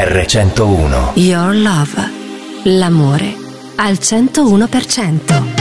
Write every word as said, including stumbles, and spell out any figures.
R centouno. Your Love. L'amore al centouno per cento.